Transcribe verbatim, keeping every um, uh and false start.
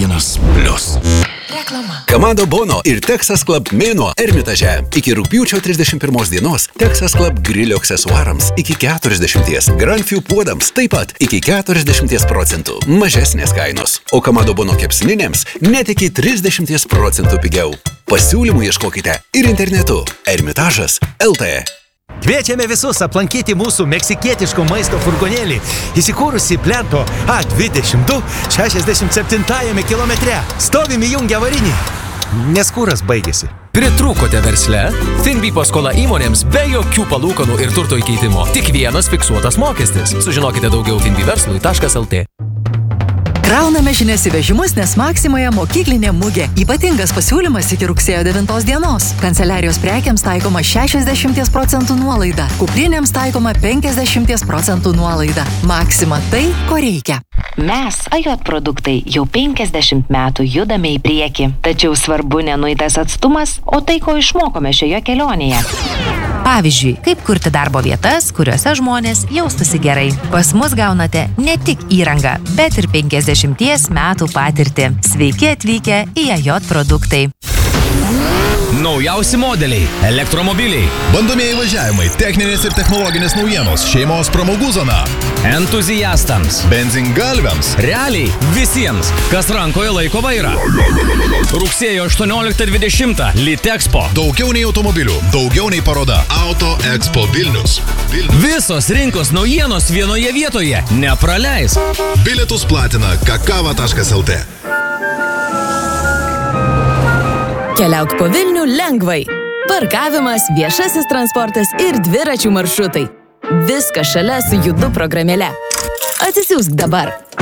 vienas plius. Reklama. Kamado Bono ir Texas Club mėnuo Ermitaže. Iki rugpjūčio trisdešimt pirmos dienos Texas Club grilio aksesuarams iki keturiasdešimties, Grand Few puodams taip pat iki keturiasdešimties procentų mažesnės kainos, o Kamado Bono kepsninėms net iki trisdešimties procentų pigiau. Pasiūlymų ieškokite ir internetu ermitažas taškas el tė. Kviečiame visus aplankyti mūsų meksikietiško maisto furgonėlį, įsikūrusi Plento A dvidešimt du šešiasdešimt septintajame kilometre. Stovim įjungę varinį, nes kuras baigėsi. Pritrūkote versle? Finbi paskola įmonėms be jokių palūkanų ir turto įkeitimo. Tik vienas fiksuotas mokestis. Sužinokite daugiau finbi verslui taškas el tė. Krauname žinias į vežimus, nes Maksimoje mokyklinė mugė. Ypatingas pasiūlymas iki rugsėjo devintos dienos. Kanceliarijos prekiams taikoma šešiasdešimt procentų nuolaida. Kuprinėms taikoma penkiasdešimt procentų nuolaida. Maksima tai, ko reikia. Mes, Ajot produktai, jau penkiasdešimt metų judame į priekį. Tačiau svarbu nenueitas atstumas, o tai, ko išmokome šioje kelionėje. Pavyzdžiui, kaip kurti darbo vietas, kuriuose žmonės jaustųsi gerai. Pas mus gaunate ne tik įrangą, bet ir penkiasdešimties metų patirtį. Sveiki atvykę į Ajot produktai. Naujausi modeliai, elektromobiliai, Bandomieji važiavimai, techninės ir technologinės naujienos, šeimos pramogų zona. entuziastams, Benzingalviams. realiai visiems, kas rankoje laiko vairą. Rugsėjo aštuonioliktą dvidešimtą Litexpo. Daugiau nei automobilių, daugiau nei paroda. Auto Expo Vilnius. Vilnius. Visos rinkos naujienos vienoje vietoje. Nepraleis. Bilietus platina kakava taškas el tė. Keliauk po Vilnių lengvai. Parkavimas, viešasis transportas ir dviračių maršrutai. Viskas šalia su Judu programėle. Atsisiųsk dabar.